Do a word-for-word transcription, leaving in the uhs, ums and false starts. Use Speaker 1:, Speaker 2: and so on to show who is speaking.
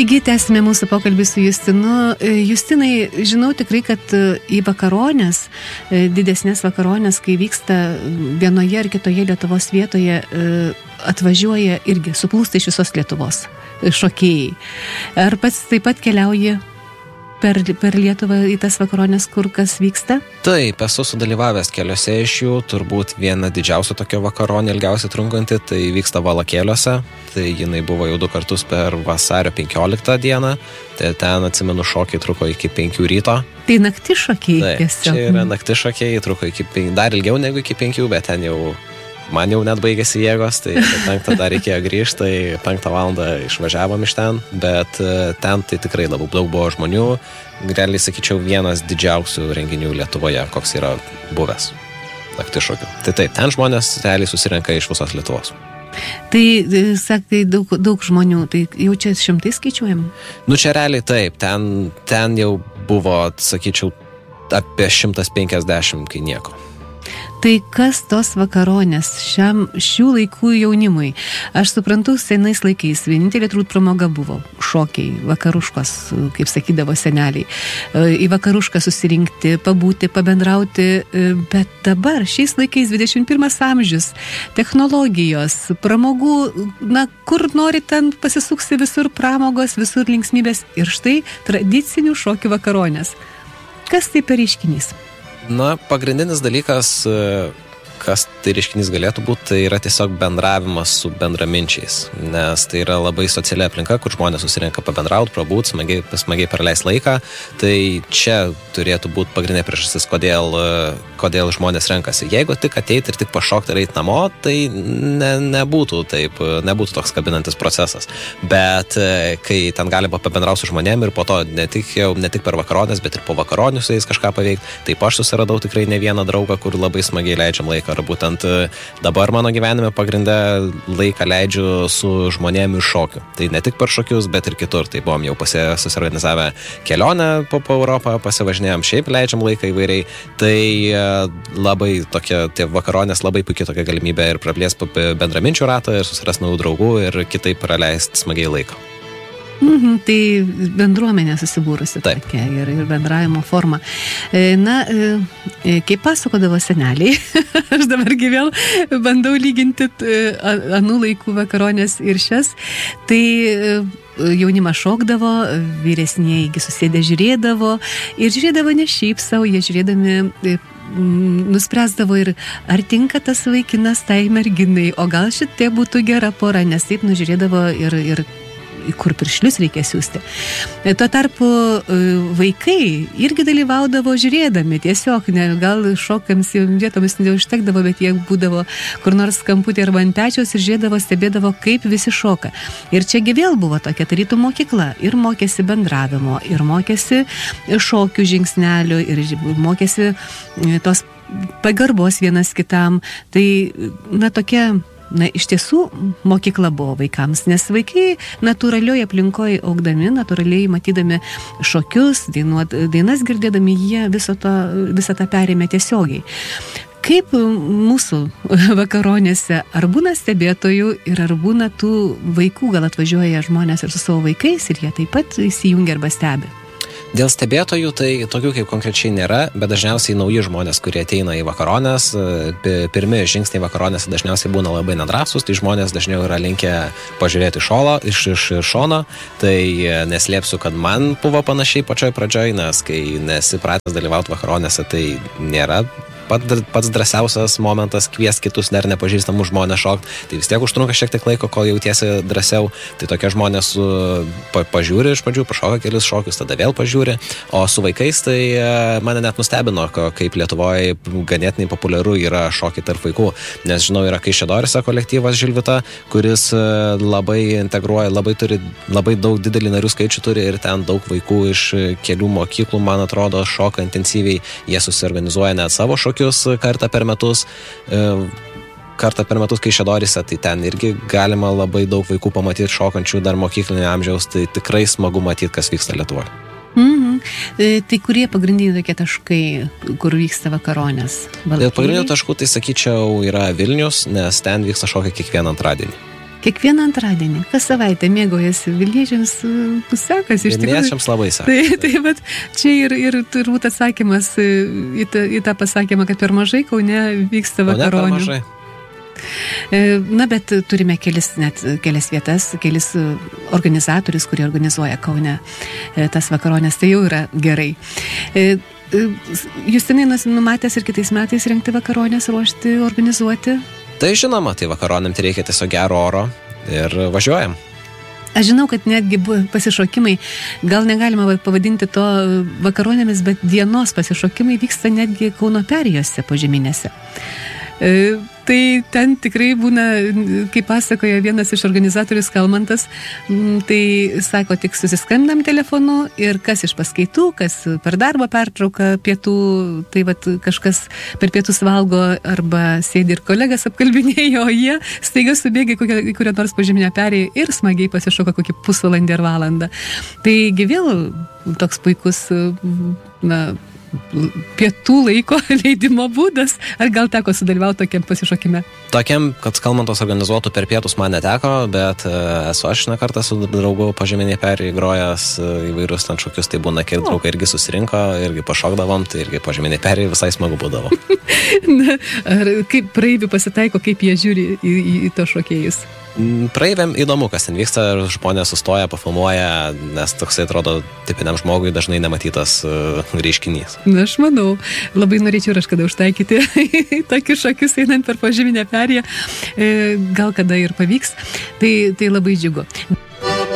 Speaker 1: Taigi, tęsime mūsų pokalbį su Justinu. Justinai, žinau tikrai, kad į vakaronės, didesnės vakaronės, kai vyksta vienoje ar kitoje Lietuvos vietoje, atvažiuoja irgi, suplūsta iš visos Lietuvos šokėjai. Ar pats taip pat keliauji per, per Lietuvą į tas vakaronės, kur kas vyksta?
Speaker 2: Taip, esu sudalyvavęs keliose iš jų, turbūt viena didžiausia tokio vakaronė ilgiausiai trunkanti, tai vyksta Valakėliuose, tai jinai buvo jau du kartus per vasario penkioliktą dieną, tai ten, atsimenu, šokiai truko iki penkių ryto.
Speaker 1: Tai nakti šokiai tiesiog.
Speaker 2: Čia yra nakti šokiai, truko iki penkių, dar ilgiau negu iki penkių, bet ten jau man jau net baigėsi jėgos, tai penktą dar reikėjo grįžti, tai penktą valandą išvažiavom iš ten, bet ten tai tikrai labai daug buvo žmonių, realiai sakyčiau vienas didžiausių renginių Lietuvoje, koks yra buvęs nakti šokių. Tai taip, ten žmonės realiai susirenka iš visos Lietuvos.
Speaker 1: Tai, sakai, daug, daug žmonių, tai jau čia šimtai skaičiuojam?
Speaker 2: Nu čia realiai taip, ten, ten jau buvo, sakyčiau, apie šimtas penkiasdešimt, kai nieko.
Speaker 1: Tai kas tos vakaronės šiam, šių laikų jaunimui? Aš suprantu, senais laikais vienintelė turbūt pramoga buvo šokiai, vakaruškos, kaip sakydavo seneliai. Į vakarušką susirinkti, pabūti, pabendrauti, bet dabar, šiais laikais, dvidešimt pirmas amžius, technologijos, pramogų, na, kur nori ten pasisuksi, visur pramogos, visur linksmybės ir štai tradicinių šokių vakaronės. Kas tai per reiškinys?
Speaker 2: Na, pagrindinis dalykas, kas tai reiškinys galėtų būti, tai yra tiesiog bendravimas su bendraminčiais, nes tai yra labai sociali aplinka, kur žmonės susirenka pabendrauti, prabūt, smagiai, smagiai praleis laiką, tai čia turėtų būti pagrindinė priežastis, kodėl, kodėl žmonės renkasi. Jeigu tik ateiti ir tik pašokti ir eiti namo, tai ne, nebūtų taip, nebūtų toks kabinantis procesas, bet kai ten galima pabendrauti su žmonėm ir po to ne tik, jau, ne tik per vakaronės, bet ir po vakaronių su jais kažką paveikti, taip aš susiradau tikrai ne vieną draugą, kur labai smagiai leidžiam laiką. Ar būtent dabar mano gyvenime pagrindę laiką leidžiu su žmonėm iš šokių. Tai ne tik per šokius, bet ir kitur. Tai buvom jau pasi, susiorganizavę kelionę po, po Europą, pasivažinėjom, šiaip leidžiam laiką įvairiai. Tai labai tokia, tie vakaronės labai puikiai tokia galimybė ir praplės bendraminčių ratą ir susiras naujų draugų ir kitaip praleisti smagiai laiką.
Speaker 1: Mhm, tai bendruomenė susibūrusi tokia ir, ir bendravimo forma. Na, kaip pasakodavo seneliai, aš dabargi vėl bandau lyginti anų laikų vakaronės ir šias, tai jaunimas šokdavo, vyresnieji susėdę žiūrėdavo ir žiūrėdavo ne šiaip savo, jie žiūrėdami nuspręsdavo ir ar tinka tas vaikinas tai merginai, o gal šitie būtų gera pora, nes taip nužiūrėdavo ir, ir kur piršlius reikia siūsti. Tuo tarpu vaikai irgi dalyvaudavo žiūrėdami, tiesiog, ne, gal šokams vietomis neužtekdavo, bet jie būdavo kur nors kamputė arba ant pečiaus ir žiūrėdavo, stebėdavo, kaip visi šoka. Ir čiagi vėl buvo tokia tarytų mokykla. Ir mokėsi bendravimo, ir mokėsi šokių žingsnelių, ir mokėsi tos pagarbos vienas kitam. Tai, na, tokia Na, iš tiesų, mokykla buvo vaikams, nes vaikai natūralioje aplinkoje augdami, natūraliai matydami šokius, dainuot, dainas girdėdami, jie viso to, visą tą perėmė tiesiogiai. Kaip mūsų vakaronėse, ar būna stebėtojų ir ar būna tų vaikų, gal atvažiuoja žmonės ir su savo vaikais ir jie taip pat įsijungia arba stebi?
Speaker 2: Dėl stebėtojų tai tokių kaip konkrečiai nėra, bet dažniausiai nauji žmonės, kurie ateina į vakaronės, pirmi žingsniai vakaronės dažniausiai būna labai nedrąsūs, tai žmonės dažniau yra linkę pažiūrėti šolo, iš, iš šono, tai neslėpsiu, kad man buvo panašiai pačioj pradžioj, nes kai nesi pratęs dalyvauti vakaronėse, tai nėra pats drąsiausias momentas kvies kitus dar nepažįstamus žmonės šokti, tai vis tiek užtrunka šiek tiek laiko, kol jautiesi drąsiau, tai tokie žmonės pa, pažiūri iš pradžių, pašoka kelis šokius, tada vėl pažiūri, o su vaikais tai mane net nustebino, kaip Lietuvoje ganėtinai populiaru yra šokiai tarp vaikų, nes žinau, yra Kaišiadoryse kolektyvas Žilvita, kuris labai integruoja, labai turi, labai daug didelį narių skaičių turi ir ten daug vaikų iš kelių mokyklų, man atrodo, šoka intensyviai, jie susiorganizuoja net savo šokius kartą per metus, kartą per metus Kaišiadoryse, tai ten irgi galima labai daug vaikų pamatyti šokančių dar mokyklinio amžiaus, tai tikrai smagu matyti, kas vyksta Lietuvoje.
Speaker 1: Mhm. Tai kurie pagrindiniai tokie taškai, kur vyksta vakaronės?
Speaker 2: Dėl pagrindinių taškų tai sakyčiau yra Vilnius, nes ten vyksta šokiai kiekvieną antradienį.
Speaker 1: Kiekvieną antradienį, kas savaitę mėgaujasi Vilniečiams sekasi iš tikrųjų.
Speaker 2: Vilniečiams labai sekasi.
Speaker 1: Tai, tai vat, čia ir, ir turbūt atsakymas į tą, į tą pasakymą, kad per mažai Kaune vyksta vakaronių.
Speaker 2: Kaune per mažai.
Speaker 1: Na, bet turime kelis, net kelias vietas, kelis organizatorius, kurie organizuoja Kaune tas vakaronės, tai jau yra gerai. Justinai numatęs ir kitais metais rengti vakaronės, ruošti, organizuoti?
Speaker 2: Tai žinoma, tai vakaronėm tai reikia tiesiog gero oro ir važiuojam.
Speaker 1: Aš žinau, kad netgi pasišokimai, gal negalima pavadinti to vakaronėmis, bet dienos pasišokimai vyksta netgi Kauno Perėjose požeminėse. Tai ten tikrai būna, kaip pasakoja vienas iš organizatorius Kalmantas, tai sako, tik susiskambinam telefonu ir kas iš paskaitų, kas per darbo pertrauką pietų, tai vat kažkas per pietus valgo arba sėdi ir kolegas apkalbinėjo, o jie staiga subėgia į kurią nors požeminę perėją ir smagiai pasišoka kokį pusvalandį ar valandą. Taigi vėl toks puikus, na, pietų laiko leidimo būdas. Ar gal teko sudalyvauti tokiam pasišokime?
Speaker 2: Tokiam, kad Kalmantos organizuotų per pietus man neteko, bet esu aš ne kartą su draugu požeminėje perėjai grojęs įvairius ten šokius, tai būna, kai draugai irgi susirinko, irgi pašokdavom, tai irgi požeminėje perėjai visai smagu būdavo.
Speaker 1: Na, ar kaip praeivių pasitaiko, kaip jie žiūri į, į, į to šokėjus?
Speaker 2: Praeiviam įdomu, kas ten vyksta, žmonės sustoja, pafilmuoja, nes toksai atrodo tipiniam žmogui dažnai nematytas uh, reiškinys.
Speaker 1: Na, aš manau, labai norėčiau ir aš kada užtaikyti tokius šokius einant per požeminę perėją, gal kada ir pavyks, tai, tai labai džiugu.